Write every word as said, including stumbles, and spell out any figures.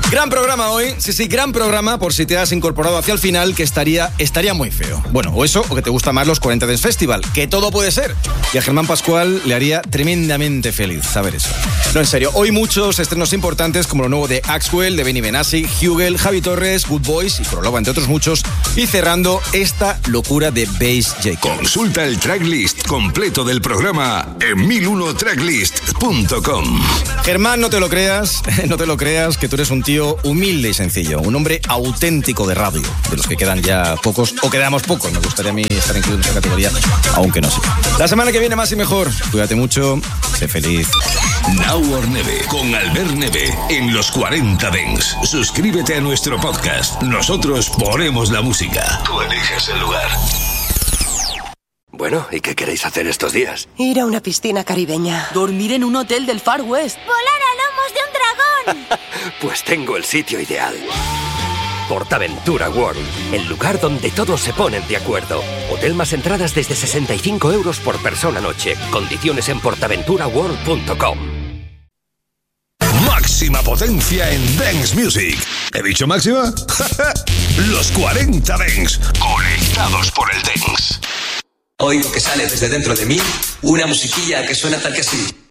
Gran programa hoy, sí, sí, gran programa por si te has incorporado hacia el final, que estaría, estaría muy feo. Bueno, o eso, o que te gusta más los cuarenta Dance Festival, que todo puede ser. Y a Germán Pascual le haría tremendamente feliz saber eso. No, en serio, hoy muchos estrenos importantes como lo nuevo de Axwell, de Benny Benassi, Hugel, Javi Torres, Good Boys y Proloba, entre otros muchos. Y cerrando esta locura de Bass Jacob. Consulta el tracklist completo del programa en mil uno tracklist punto com. Germán, no te lo creas, no te lo creas, que tú eres un tío humilde y sencillo, un hombre auténtico de radio, de los que quedan ya pocos, o quedamos pocos. Me gustaría a mí estar incluido en esa categoría, aunque no sé. La semana que viene más y mejor. Cuídate mucho, sé feliz. Now or Never, con Albert Neve, en los cuarenta Dance. Suscríbete a nuestro podcast. Nosotros ponemos la música. Tú eliges el lugar. Bueno, ¿y qué queréis hacer estos días? Ir a una piscina caribeña. Dormir en un hotel del Far West. Volar a lomos de un dragón. Pues tengo el sitio ideal. PortAventura World, el lugar donde todos se ponen de acuerdo. Hotel más entradas desde sesenta y cinco euros por persona noche. Condiciones en portaventura world punto com. Máxima potencia en Dance Music. ¿He dicho máxima? Los cuarenta Dance, conectados por el Dance. Oigo que sale desde dentro de mí una musiquilla que suena tal que así.